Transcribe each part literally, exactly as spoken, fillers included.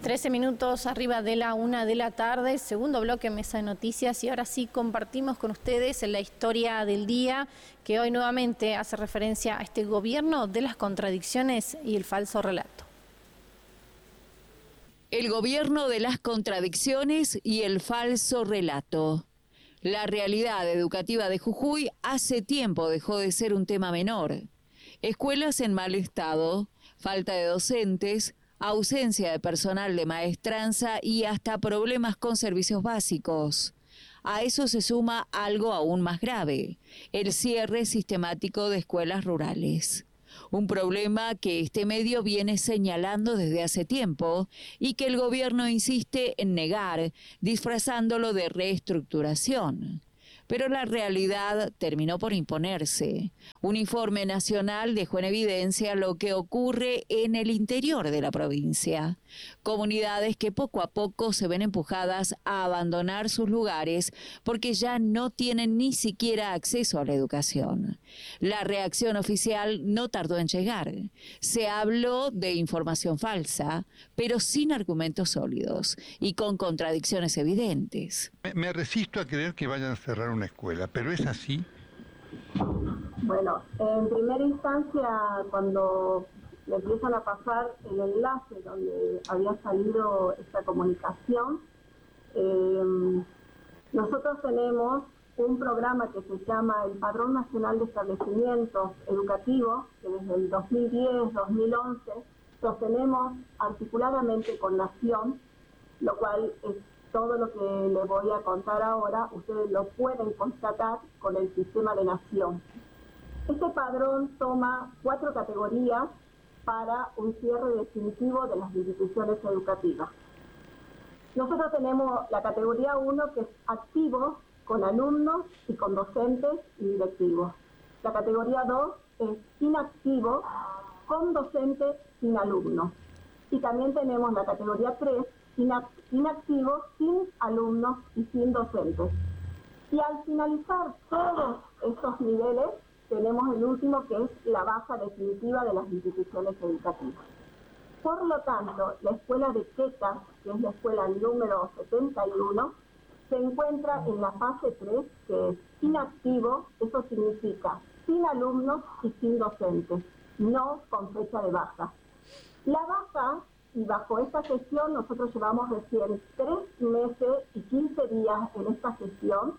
trece minutos arriba de la una de la tarde, segundo bloque Mesa de Noticias, y ahora sí compartimos con ustedes la historia del día, que hoy nuevamente hace referencia a este gobierno de las contradicciones y el falso relato. El gobierno de las contradicciones y el falso relato. La realidad educativa de Jujuy hace tiempo dejó de ser un tema menor. Escuelas en mal estado, falta de docentes, ausencia de personal de maestranza y hasta problemas con servicios básicos. A eso se suma algo aún más grave, el cierre sistemático de escuelas rurales. Un problema que este medio viene señalando desde hace tiempo y que el gobierno insiste en negar, disfrazándolo de reestructuración. Pero la realidad terminó por imponerse. Un informe nacional dejó en evidencia lo que ocurre en el interior de la provincia. Comunidades que poco a poco se ven empujadas a abandonar sus lugares porque ya no tienen ni siquiera acceso a la educación. La reacción oficial no tardó en llegar. Se habló de información falsa, pero sin argumentos sólidos y con contradicciones evidentes. Me, me resisto a creer que vayan a cerrar una escuela, pero ¿es así? Bueno, en primera instancia, cuando le empiezan a pasar el enlace donde había salido esta comunicación, eh, nosotros tenemos un programa que se llama el Padrón Nacional de Establecimientos Educativos, que desde el dos mil diez dos mil once sostenemos articuladamente con Nación, lo cual es todo lo que les voy a contar ahora, ustedes lo pueden constatar con el sistema de Nación. Este padrón toma cuatro categorías para un cierre definitivo de las instituciones educativas. Nosotros tenemos la categoría uno, que es activo, con alumnos y con docentes y directivos. La categoría dos es inactivo, con docentes sin alumnos. Y también tenemos la categoría tres, inactivo, sin alumnos y sin docentes. Y al finalizar todos estos niveles, tenemos el último, que es la baja definitiva de las instituciones educativas. Por lo tanto, la escuela de Queta, que es la escuela número setenta y uno, se encuentra en la fase tres, que es inactivo, eso significa sin alumnos y sin docentes, no con fecha de baja. La baja, y bajo esta gestión nosotros llevamos recién tres meses y quince días en esta gestión,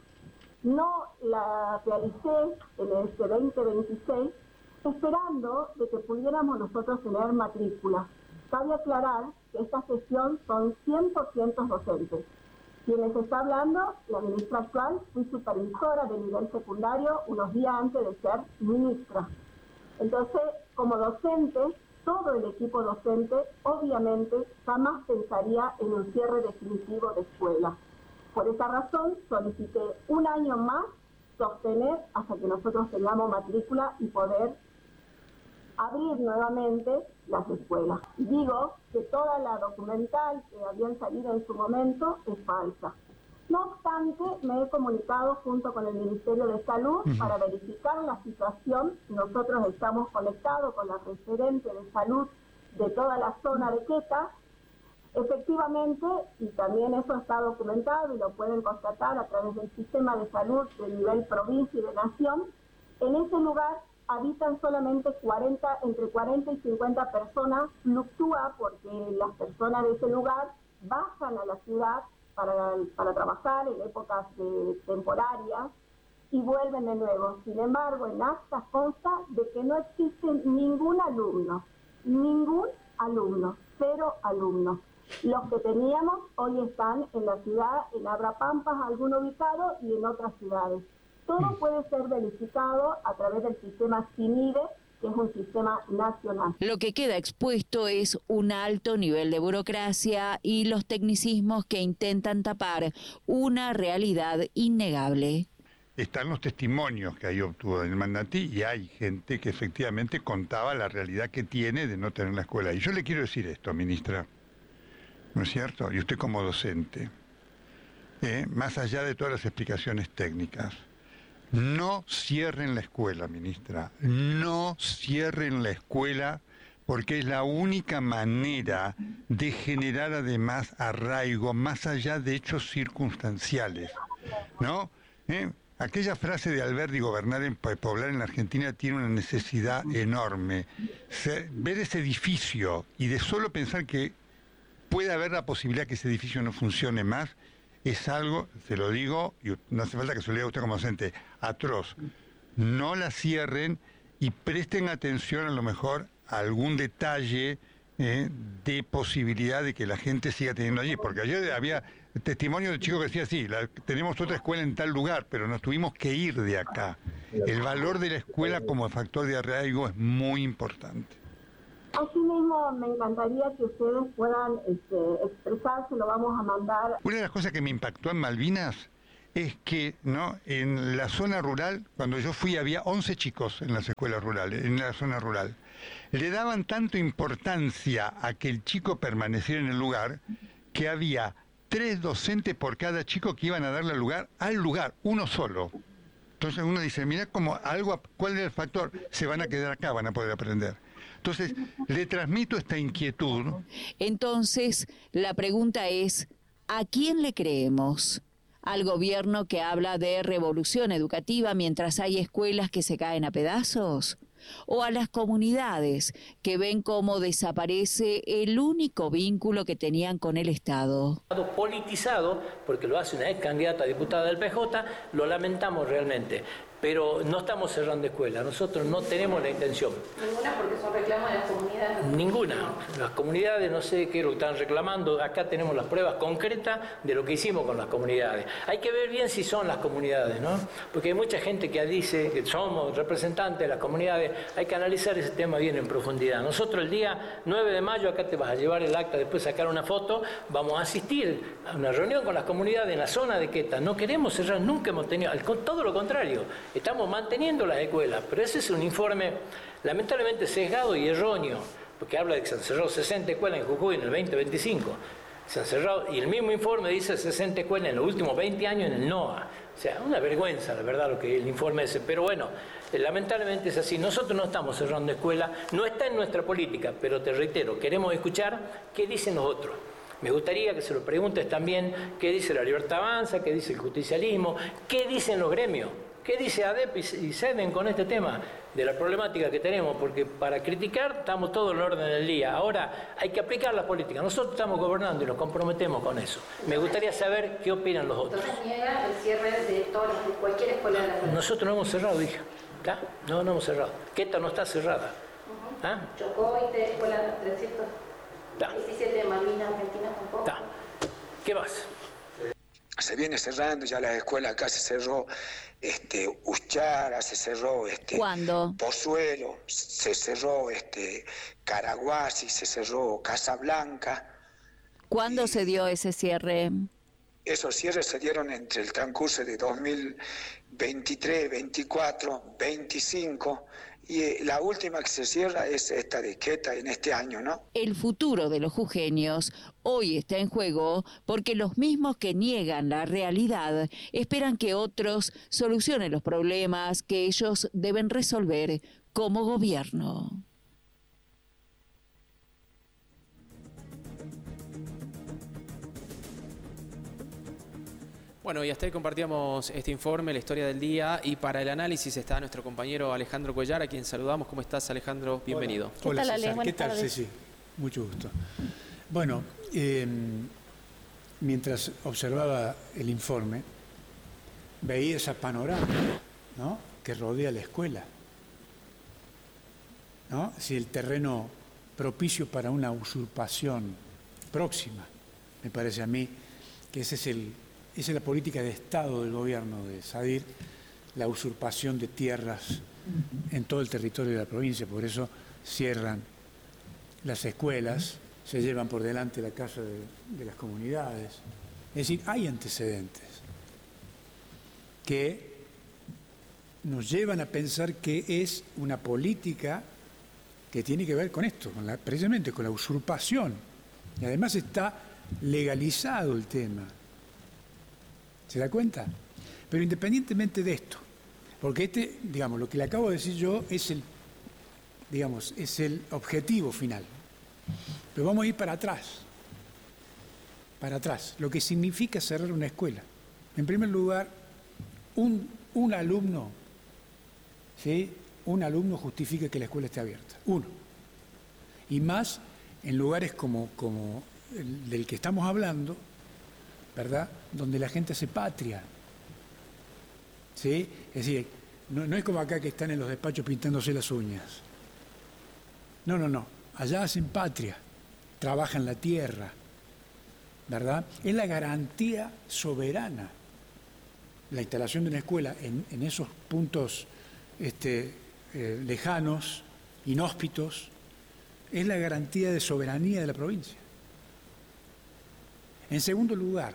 no la realicé en este veinte veintiséis, esperando de que pudiéramos nosotros tener matrícula. Cabe aclarar que esta gestión son cien por ciento docentes. Quienes está hablando, la ministra actual, fui supervisora de nivel secundario unos días antes de ser ministra. Entonces, como docente, todo el equipo docente, obviamente, jamás pensaría en un cierre definitivo de escuela. Por esa razón, solicité un año más sostener hasta que nosotros tengamos matrícula y poder abrir nuevamente las escuelas. Digo que toda la documental que habían salido en su momento es falsa. No obstante, me he comunicado junto con el Ministerio de Salud uh-huh. para verificar la situación. Nosotros estamos conectados con la referente de salud de toda la zona de Queta. Efectivamente, y también eso está documentado y lo pueden constatar a través del sistema de salud de nivel provincia y de nación, en ese lugar habitan solamente cuarenta, entre cuarenta y cincuenta personas, fluctúa porque las personas de ese lugar bajan a la ciudad para, para trabajar en épocas de, temporarias y vuelven de nuevo. Sin embargo, en actas consta de que no existe ningún alumno, ningún alumno, cero alumnos. Los que teníamos hoy están en la ciudad, en Abrapampas, alguno ubicado, y en otras ciudades. Todo puede ser verificado a través del sistema CINIDE, que es un sistema nacional. Lo que queda expuesto es un alto nivel de burocracia y los tecnicismos que intentan tapar una realidad innegable. Están los testimonios que ahí obtuvo el mandatí y hay gente que efectivamente contaba la realidad que tiene de no tener la escuela. Y yo le quiero decir esto, ministra, ¿no es cierto? Y usted como docente, eh, más allá de todas las explicaciones técnicas, no cierren la escuela, ministra, no cierren la escuela, porque es la única manera de generar además arraigo más allá de hechos circunstanciales, ¿no? ¿Eh? Aquella frase de Alberti, gobernar en poblar en la Argentina, tiene una necesidad enorme. Se, ver ese edificio y de solo pensar que puede haber la posibilidad que ese edificio no funcione más, es algo, se lo digo, y no hace falta que se lo diga a usted como docente, atroz. No la cierren y presten atención a lo mejor a algún detalle eh, de posibilidad de que la gente siga teniendo allí, porque ayer había testimonio de chico que decía, sí, la, tenemos otra escuela en tal lugar, pero nos tuvimos que ir de acá. El valor de la escuela como factor de arraigo es muy importante. Asimismo, me encantaría que ustedes puedan este, expresarse, lo vamos a mandar. Una de las cosas que me impactó en Malvinas es que, ¿no?, en la zona rural, cuando yo fui, había once chicos en las escuelas rurales, en la zona rural. Le daban tanto importancia a que el chico permaneciera en el lugar, que había tres docentes por cada chico que iban a darle lugar al lugar, uno solo. Entonces uno dice, mira cómo algo, ¿cuál es el factor? Se van a quedar acá, van a poder aprender. Entonces, le transmito esta inquietud. Entonces, la pregunta es, ¿a quién le creemos? ¿Al gobierno que habla de revolución educativa mientras hay escuelas que se caen a pedazos? ¿O a las comunidades que ven cómo desaparece el único vínculo que tenían con el Estado? Politizado, porque lo hace una ex candidata a diputada del P J, lo lamentamos realmente. Pero no estamos cerrando escuelas, nosotros no tenemos la intención. ¿Ninguna porque son reclamos de las comunidades? Ninguna. Las comunidades no sé qué es lo que están reclamando. Acá tenemos las pruebas concretas de lo que hicimos con las comunidades. Hay que ver bien si son las comunidades, ¿no? Porque hay mucha gente que dice que somos representantes de las comunidades. Hay que analizar ese tema bien en profundidad. Nosotros el día nueve de mayo, acá te vas a llevar el acta, después sacar una foto, vamos a asistir a una reunión con las comunidades en la zona de Queta. No queremos cerrar, nunca hemos tenido, todo lo contrario. Estamos manteniendo las escuelas, pero ese es un informe lamentablemente sesgado y erróneo, porque habla de que se han cerrado sesenta escuelas en Jujuy en el veinte veinticinco. Se han cerrado, y el mismo informe dice sesenta escuelas en los últimos veinte años en el NOA. O sea, una vergüenza, la verdad, lo que el informe dice. Pero bueno, lamentablemente es así. Nosotros no estamos cerrando escuelas, no está en nuestra política, pero te reitero, queremos escuchar qué dicen los otros. Me gustaría que se lo preguntes también qué dice la Libertad Avanza, qué dice el justicialismo, qué dicen los gremios. ¿Qué dice A D E P y SEDEN con este tema de la problemática que tenemos? Porque para criticar estamos todos en el orden del día. Ahora hay que aplicar la política. Nosotros estamos gobernando y nos comprometemos con eso. Me gustaría saber qué opinan los otros. Entonces niega el cierre de, todas, de cualquier escuela de la ciudad. Nosotros no hemos cerrado, hija. ¿Está? No, no hemos cerrado. Queta no está cerrada. Uh-huh. ¿Ah? Chocó y te escuela trescientos diecisiete de Malvinas, Argentina tampoco. ¿Está? ¿Qué más? Se viene cerrando, ya la escuela acá se cerró, este, Uchara, se cerró, este, ¿cuándo? Pozuelo, se cerró, este, Caraguasi, se cerró Casablanca. ¿Cuándo y se dio ese cierre? Esos cierres se dieron entre el transcurso de dos mil veintitrés, veinticuatro, veinticinco, y la última que se cierra es esta de Queta en este año, ¿no? El futuro de los jujeños hoy está en juego porque los mismos que niegan la realidad esperan que otros solucionen los problemas que ellos deben resolver como gobierno. Bueno, y hasta ahí compartíamos este informe, la historia del día, y para el análisis está nuestro compañero Alejandro Cuellar, a quien saludamos. ¿Cómo estás, Alejandro? Bienvenido. Hola, Hola tal, César. Ale? ¿Qué tal, tardes. Ceci? Mucho gusto. Bueno, eh, mientras observaba el informe, veía esa panorama, ¿no?, que rodea la escuela, ¿no? Si el terreno propicio para una usurpación próxima, me parece a mí que ese es el, esa es la política de Estado del gobierno de Sadir, la usurpación de tierras en todo el territorio de la provincia. Por eso cierran las escuelas, se llevan por delante la casa de, de las comunidades. Es decir, hay antecedentes que nos llevan a pensar que es una política que tiene que ver con esto, con la, precisamente con la usurpación. Y además está legalizado el tema. ¿Se da cuenta? Pero independientemente de esto, porque este, digamos, lo que le acabo de decir yo es el, digamos, es el objetivo final. Pero vamos a ir para atrás, para atrás, lo que significa cerrar una escuela. En primer lugar, un, un alumno, ¿sí? Un alumno justifica que la escuela esté abierta, uno. Y más en lugares como, como el del que estamos hablando, ¿verdad? Donde la gente hace patria, ¿sí? Es decir, no, no es como acá que están en los despachos pintándose las uñas. No, no, no. Allá hacen patria, trabajan la tierra, ¿verdad? Es la garantía soberana. La instalación de una escuela en, en esos puntos este, eh, lejanos, inhóspitos, es la garantía de soberanía de la provincia. En segundo lugar,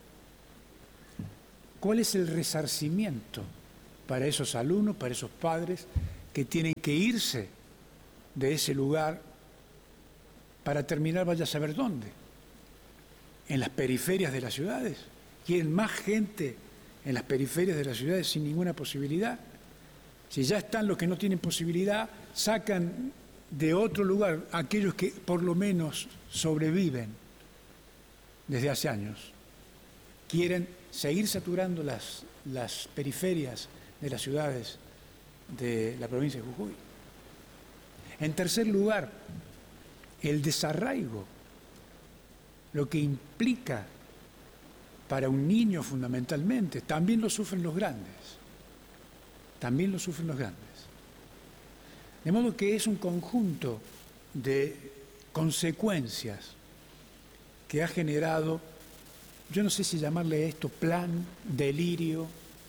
¿cuál es el resarcimiento para esos alumnos, para esos padres que tienen que irse de ese lugar para terminar vaya a saber dónde? En las periferias de las ciudades. Quieren más gente en las periferias de las ciudades sin ninguna posibilidad. Si ya están los que no tienen posibilidad, sacan de otro lugar aquellos que por lo menos sobreviven desde hace años. Quieren seguir saturando las, las periferias de las ciudades de la provincia de Jujuy. En tercer lugar, el desarraigo, lo que implica para un niño fundamentalmente, también lo sufren los grandes, también lo sufren los grandes. De modo que es un conjunto de consecuencias que ha generado, yo no sé si llamarle esto plan, delirio,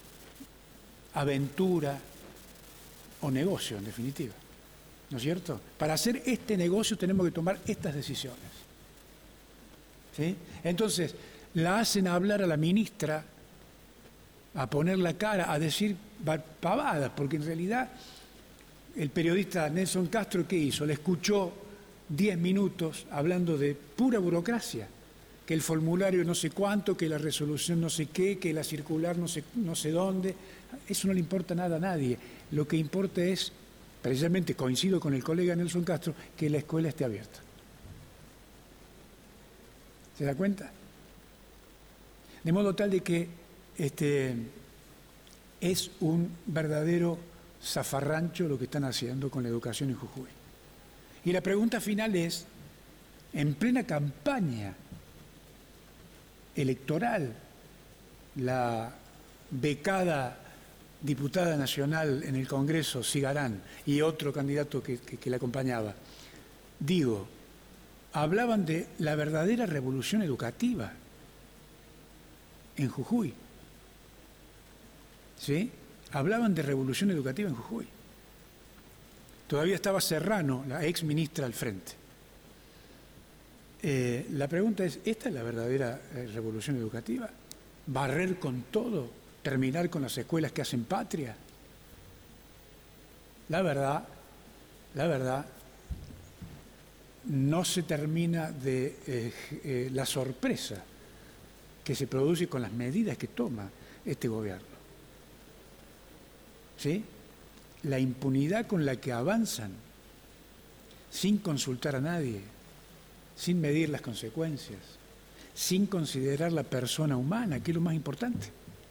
aventura o negocio en definitiva, ¿no es cierto? Para hacer este negocio tenemos que tomar estas decisiones, ¿sí? Entonces, la hacen hablar a la ministra, a poner la cara, a decir pavadas, porque en realidad el periodista Nelson Castro, ¿qué hizo? Le escuchó diez minutos hablando de pura burocracia, que el formulario no sé cuánto, que la resolución no sé qué, que la circular no sé, no sé dónde. Eso no le importa nada a nadie. Lo que importa es, precisamente coincido con el colega Nelson Castro, que la escuela esté abierta. ¿Se da cuenta? De modo tal de que este, es un verdadero zafarrancho lo que están haciendo con la educación en Jujuy. Y la pregunta final es, en plena campaña electoral, la becada diputada nacional en el Congreso, Sigarán, y otro candidato que, que, que la acompañaba, digo, hablaban de la verdadera revolución educativa en Jujuy. ¿Sí? Hablaban de revolución educativa en Jujuy. Todavía estaba Serrano, la ex ministra, al frente. Eh, la pregunta es, ¿esta es la verdadera eh, revolución educativa? ¿Barrer con todo? ¿Terminar con las escuelas que hacen patria? La verdad, la verdad, no se termina de eh, eh, la sorpresa que se produce con las medidas que toma este gobierno. ¿Sí? La impunidad con la que avanzan, sin consultar a nadie, sin medir las consecuencias, sin considerar la persona humana, que es lo más importante.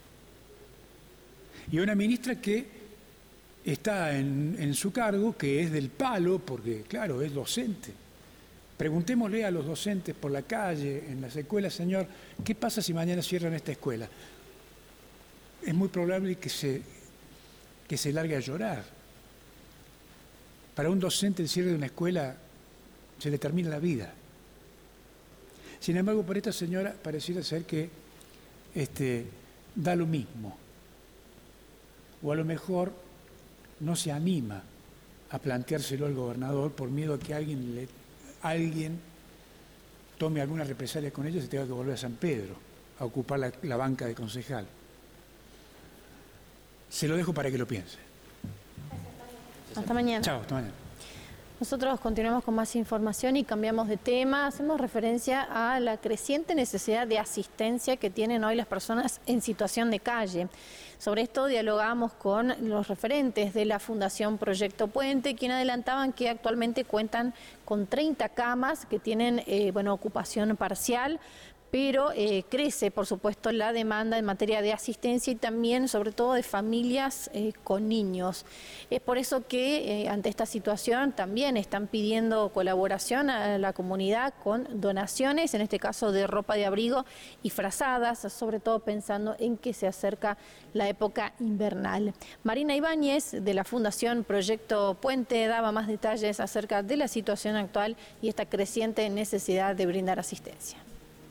Y una ministra que está en, en su cargo, que es del palo, porque claro, es docente. Preguntémosle a los docentes por la calle, en las escuelas, señor, ¿qué pasa si mañana cierran esta escuela? Es muy probable que se, que se largue a llorar. Para un docente el cierre de una escuela se le termina la vida. Sin embargo, por esta señora pareciera ser que este, da lo mismo. O a lo mejor no se anima a planteárselo al gobernador por miedo a que alguien le alguien tome alguna represalia con ella y se tenga que volver a San Pedro a ocupar la, la banca de concejal. Se lo dejo para que lo piense. Hasta mañana. Chao, hasta mañana. Nosotros continuamos con más información y cambiamos de tema. Hacemos referencia a la creciente necesidad de asistencia que tienen hoy las personas en situación de calle. Sobre esto dialogamos con los referentes de la Fundación Proyecto Puente, quienes adelantaban que actualmente cuentan con treinta camas que tienen eh, bueno, ocupación parcial, pero eh, crece, por supuesto, la demanda en materia de asistencia y también, sobre todo, de familias eh, con niños. Es por eso que, eh, ante esta situación, también están pidiendo colaboración a la comunidad con donaciones, en este caso de ropa de abrigo y frazadas, sobre todo pensando en que se acerca la época invernal. Marina Ibáñez, de la Fundación Proyecto Puente, daba más detalles acerca de la situación actual y esta creciente necesidad de brindar asistencia.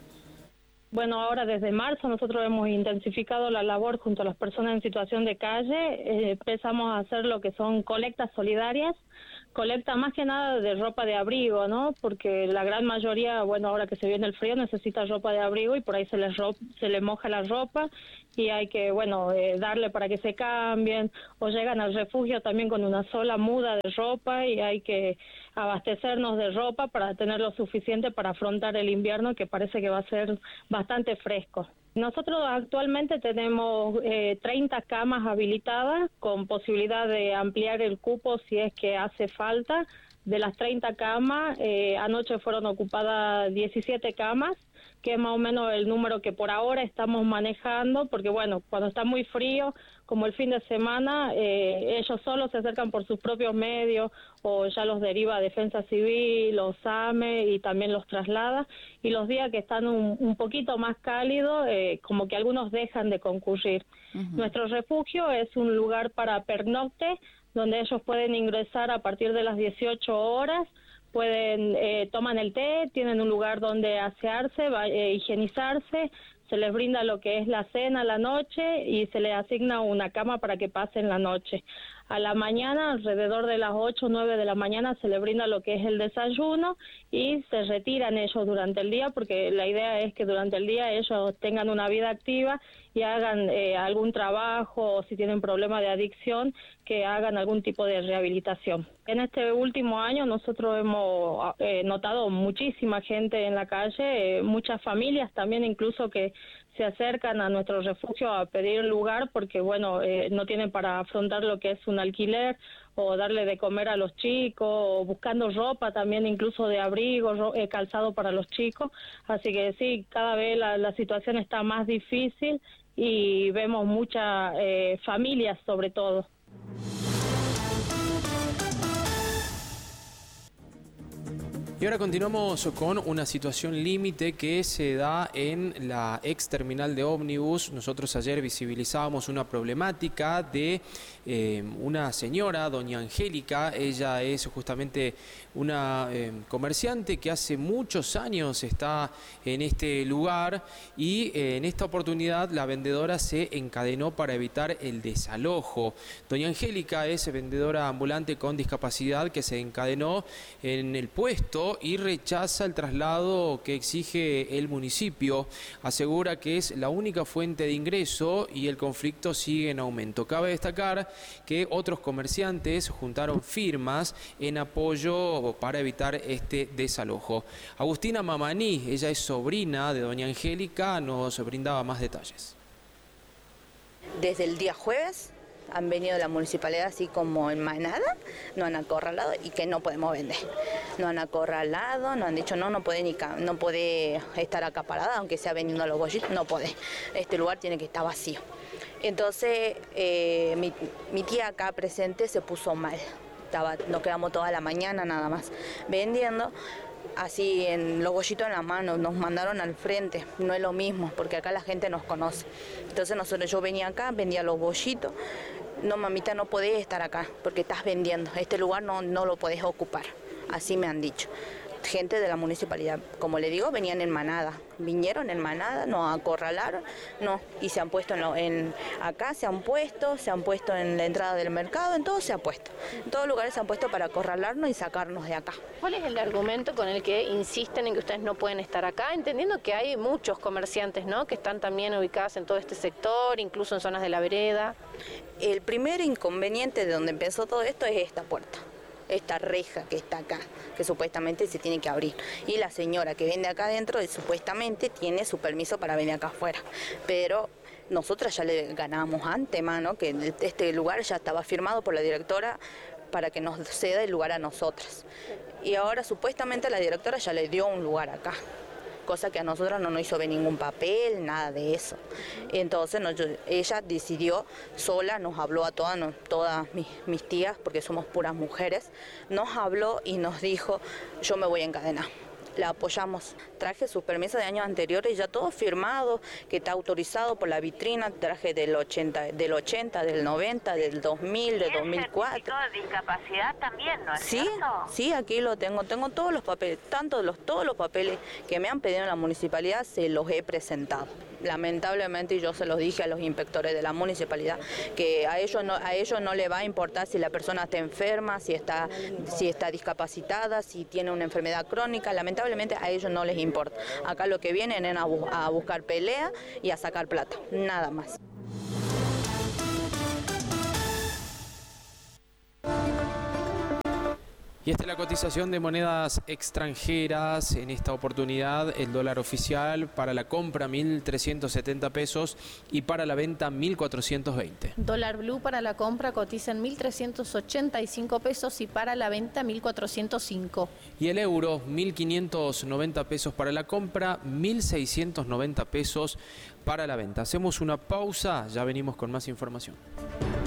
Bueno, ahora desde marzo nosotros hemos intensificado la labor junto a las personas en situación de calle. Eh, empezamos a hacer lo que son colectas solidarias, colecta más que nada de ropa de abrigo, ¿no? Porque la gran mayoría, bueno, ahora que se viene el frío, necesita ropa de abrigo y por ahí se les, ro se les moja la ropa y hay que, bueno, eh, darle para que se cambien, o llegan al refugio también con una sola muda de ropa y hay que abastecernos de ropa para tener lo suficiente para afrontar el invierno, que parece que va a ser bastante fresco. Nosotros actualmente tenemos eh, treinta camas habilitadas con posibilidad de ampliar el cupo si es que hace falta. De las treinta camas, eh, anoche fueron ocupadas diecisiete camas, que es más o menos el número que por ahora estamos manejando, porque bueno, cuando está muy frío, como el fin de semana, eh, ellos solos se acercan por sus propios medios o ya los deriva Defensa Civil, los SAME y también los traslada, y los días que están un, un poquito más cálidos, eh, como que algunos dejan de concurrir. Uh-huh. Nuestro refugio es un lugar para pernocte, donde ellos pueden ingresar a partir de las dieciocho horas, pueden eh, toman el té, tienen un lugar donde asearse, va, eh, higienizarse, se les brinda lo que es la cena a la noche y se les asigna una cama para que pasen la noche. A la mañana, alrededor de las ocho o nueve de la mañana, se les brinda lo que es el desayuno y se retiran ellos durante el día, porque la idea es que durante el día ellos tengan una vida activa y hagan eh, algún trabajo, o si tienen problemas de adicción, que hagan algún tipo de rehabilitación. En este último año nosotros hemos eh, notado muchísima gente en la calle, eh, muchas familias también incluso que se acercan a nuestro refugio a pedir lugar porque, bueno, eh, no tienen para afrontar lo que es un alquiler o darle de comer a los chicos, o buscando ropa también, incluso de abrigo, ro eh, calzado para los chicos. Así que sí, cada vez la, la situación está más difícil y vemos muchas eh, familias sobre todo. Y ahora continuamos con una situación límite que se da en la ex terminal de ómnibus. Nosotros ayer visibilizábamos una problemática de eh, una señora, doña Angélica. Ella es justamente una eh, comerciante que hace muchos años está en este lugar y eh, en esta oportunidad la vendedora se encadenó para evitar el desalojo. Doña Angélica es vendedora ambulante con discapacidad que se encadenó en el puesto y rechaza el traslado que exige el municipio. Asegura que es la única fuente de ingreso y el conflicto sigue en aumento. Cabe destacar que otros comerciantes juntaron firmas en apoyo para evitar este desalojo. Agustina Mamaní, ella es sobrina de doña Angélica, nos brindaba más detalles. Desde el día jueves han venido de la municipalidad así como en manada, nos han acorralado y que no podemos vender. Nos han acorralado, nos han dicho no, no puede, ni no puede estar acá parada, aunque sea vendiendo los bollitos, no puede. Este lugar tiene que estar vacío. Entonces eh, mi, mi tía acá presente se puso mal. Estaba, nos quedamos toda la mañana nada más vendiendo. Así en los bollitos en la mano, nos mandaron al frente, no es lo mismo, porque acá la gente nos conoce. Entonces nosotros, yo venía acá, vendía los bollitos, no mamita, no podés estar acá, porque estás vendiendo, este lugar no, no lo podés ocupar, así me han dicho. Gente de la municipalidad, como le digo, venían en manada, vinieron en manada, nos acorralaron, no, y se han puesto en, lo, en acá, se han puesto, se han puesto en la entrada del mercado, en todo se ha puesto, en todos lugares se han puesto para acorralarnos y sacarnos de acá. ¿Cuál es el argumento con el que insisten en que ustedes no pueden estar acá? Entendiendo que hay muchos comerciantes, ¿no?, que están también ubicados en todo este sector, incluso en zonas de la vereda. El primer inconveniente de donde empezó todo esto es esta puerta. Esta reja que está acá, que supuestamente se tiene que abrir. Y la señora que vende acá adentro, supuestamente tiene su permiso para venir acá afuera. Pero nosotras ya le ganamos antemano que este lugar ya estaba firmado por la directora para que nos ceda el lugar a nosotras. Y ahora supuestamente la directora ya le dio un lugar acá, cosa que a nosotros no nos hizo ver ningún papel, nada de eso. Entonces no, yo, ella decidió sola, nos habló a todas, no, todas mis, mis tías, porque somos puras mujeres, nos habló y nos dijo, yo me voy a encadenar. La apoyamos. Traje sus permisos de años anteriores ya todo firmado, que está autorizado por la vitrina. Traje del ochenta, del ochenta, del noventa, del dos mil, del dos mil cuatro. ¿Y el certificado de discapacidad también, no es sí, cierto? Sí, aquí lo tengo. Tengo todos los papeles, tanto los, todos los papeles que me han pedido en la municipalidad, se los he presentado. Lamentablemente yo se los dije a los inspectores de la municipalidad que a ellos no, a ellos no le va a importar si la persona está enferma, si está, si está discapacitada, si tiene una enfermedad crónica. Lamentablemente a ellos no les importa. Acá lo que vienen es a, bu a buscar pelea y a sacar plata, nada más. Y esta es la cotización de monedas extranjeras. En esta oportunidad el dólar oficial para la compra mil trescientos setenta pesos y para la venta mil cuatrocientos veinte. Dólar blue para la compra cotiza en mil trescientos ochenta y cinco pesos y para la venta mil cuatrocientos cinco. Y el euro mil quinientos noventa pesos para la compra, mil seiscientos noventa pesos para la venta. Hacemos una pausa, ya venimos con más información.